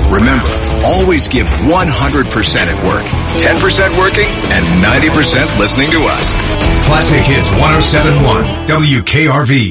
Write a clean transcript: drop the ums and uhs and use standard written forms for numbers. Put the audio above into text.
Remember, always give 100% at work, 10% working, and 90% listening to us. Classic Hits 107.1 WKRV.